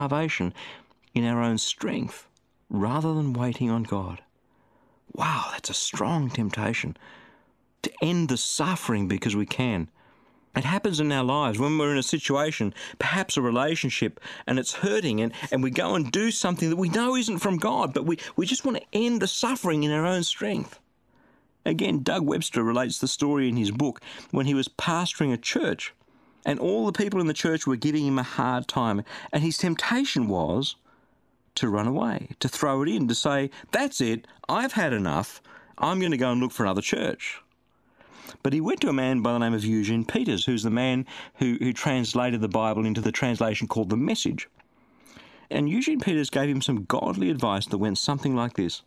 salvation in our own strength rather than waiting on God. Wow, that's a strong temptation to end the suffering because we can. It happens in our lives when we're in a situation, perhaps a relationship, and it's hurting, and we go and do something that we know isn't from God, but we just want to end the suffering in our own strength. Again, Doug Webster relates the story in his book when he was pastoring a church, and all the people in the church were giving him a hard time, and his temptation was to run away, to throw it in, to say, that's it, I've had enough, I'm going to go and look for another church. But he went to a man by the name of Eugene Peters, who's the man who translated the Bible into the translation called The Message. And Eugene Peters gave him some godly advice that went something like this.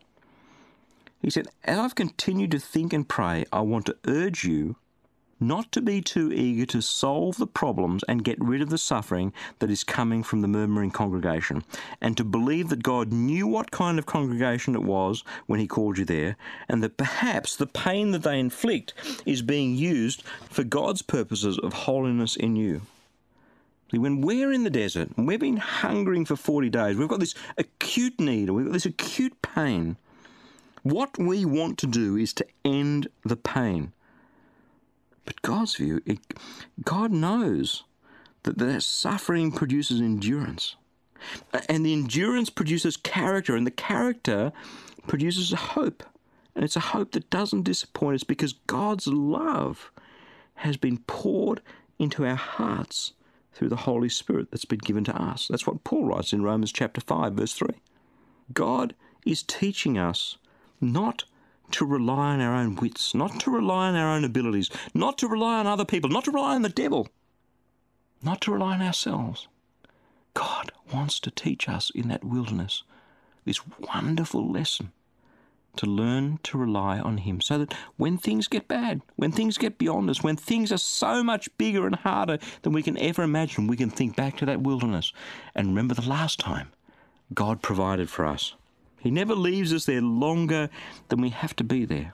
He said, as I've continued to think and pray, I want to urge you not to be too eager to solve the problems and get rid of the suffering that is coming from the murmuring congregation, and to believe that God knew what kind of congregation it was when he called you there, and that perhaps the pain that they inflict is being used for God's purposes of holiness in you. See, when we're in the desert, and we've been hungering for 40 days, we've got this acute need, or we've got this acute pain, what we want to do is to end the pain. But God's view, God knows that suffering produces endurance. And the endurance produces character, and the character produces a hope. And it's a hope that doesn't disappoint us because God's love has been poured into our hearts through the Holy Spirit that's been given to us. That's what Paul writes in Romans chapter 5, verse 3. God is teaching us not to rely on our own wits, not to rely on our own abilities, not to rely on other people, not to rely on the devil, not to rely on ourselves. God wants to teach us in that wilderness this wonderful lesson to learn to rely on him so that when things get bad, when things get beyond us, when things are so much bigger and harder than we can ever imagine, we can think back to that wilderness and remember the last time God provided for us. He never leaves us there longer than we have to be there.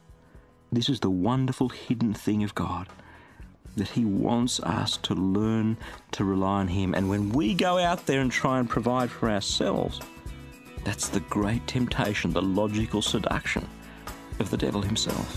This is the wonderful hidden thing of God, that he wants us to learn to rely on him. And when we go out there and try and provide for ourselves, that's the great temptation, the logical seduction of the devil himself.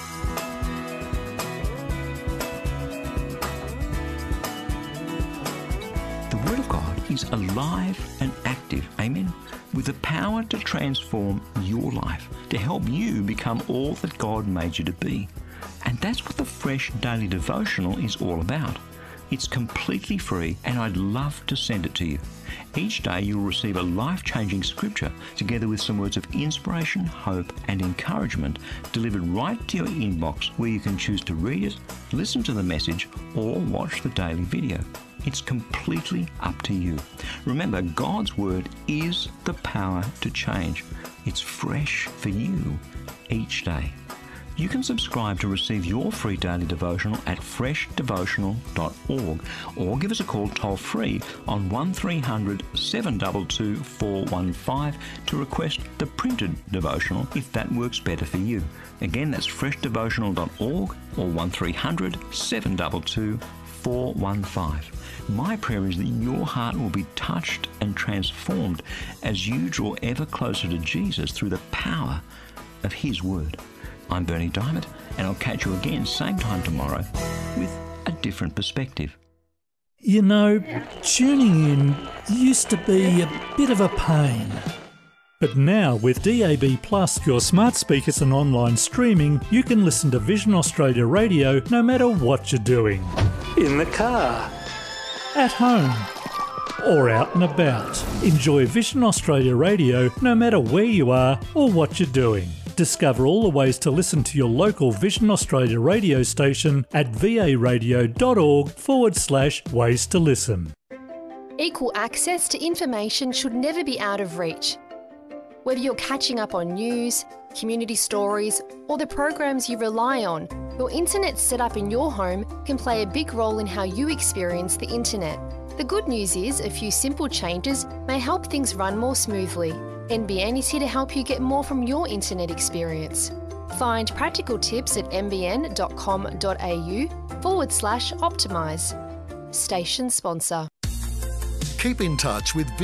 The Word of God is alive and active. Amen. With the power to transform your life, to help you become all that God made you to be. And that's what the Fresh Daily Devotional is all about. It's completely free, and I'd love to send it to you. Each day you'll receive a life-changing scripture together with some words of inspiration, hope and encouragement delivered right to your inbox, where you can choose to read it, listen to the message or watch the daily video. It's completely up to you. Remember, God's Word is the power to change. It's fresh for you each day. You can subscribe to receive your free daily devotional at freshdevotional.org or give us a call toll-free on 1300 722 415 to request the printed devotional if that works better for you. Again, that's freshdevotional.org or 1300 722 415. My prayer is that your heart will be touched and transformed as you draw ever closer to Jesus through the power of His Word. I'm Bernie Diamond, and I'll catch you again same time tomorrow with a different perspective. You know, tuning in used to be a bit of a pain. But now with DAB+, your smart speakers and online streaming, you can listen to Vision Australia Radio no matter what you're doing. In the car, at home, or out and about. Enjoy Vision Australia Radio no matter where you are or what you're doing. Discover all the ways to listen to your local Vision Australia radio station at varadio.org/ways to listen. Equal access to information should never be out of reach. Whether you're catching up on news, community stories, or the programs you rely on, your internet setup in your home can play a big role in how you experience the internet. The good news is a few simple changes may help things run more smoothly. NBN is here to help you get more from your internet experience. Find practical tips at nbn.com.au/optimise. Station sponsor. Keep in touch with